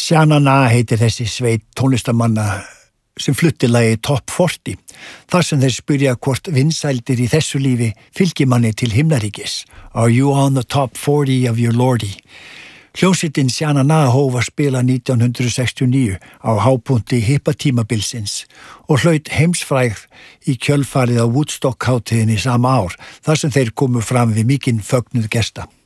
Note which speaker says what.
Speaker 1: Shanna Na heitir þessi sveit tónlistamanna sem flutti lagi Top 40, þar sem þeir spyrja hvort vinsældir í þessu lífi fylgi manni til himnaríkis. Are you on the top 40 of your lordy? Hljómsveitin Shanna Na hóf að spila 1969 á hápunkti hippatímabilsins og hlaut heimsfrægð í kjölfarið á Woodstock-hátíðinni sama ár, þar sem þeir komu fram við mikinn fögnuð gesta.